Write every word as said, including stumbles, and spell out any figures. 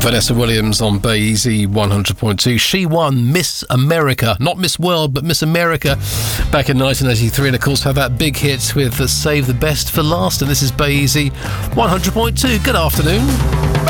Vanessa Williams on Bay Easy one hundred point two. She won Miss America, not Miss World, but Miss America back in nineteen eighty-three, and of course had that big hit with Save the Best for Last. And this is Bay Easy one hundred point two. Good afternoon.